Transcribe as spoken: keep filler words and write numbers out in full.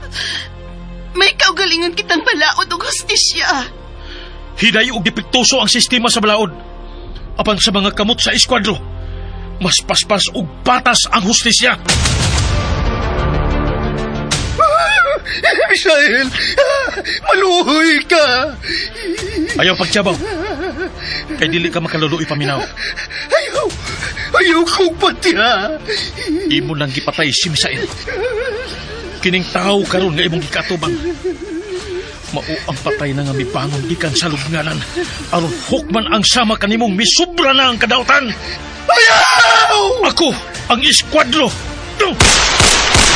May kaugalingan kitang balaod o hustisya. Hiday og dipiktuso ang sistema sa balaod. Apan sa mga kamot sa eskwadro, mas paspas og patas ang hustisya. Misael, maluhoy ka. Ayaw pagtiyabaw. Kay dili ka makaluluoy paminaw. Ayaw, ayaw kong patiya. Imo lang gipatay si Misael. Kining tao karon nga imong gikatubang. Mao ang patay na nga mibangon gikan sa lubnganan. Aron hukman ang sama kanimong misubra na ang kadautan. Ayaw! Ako ang eskwadro.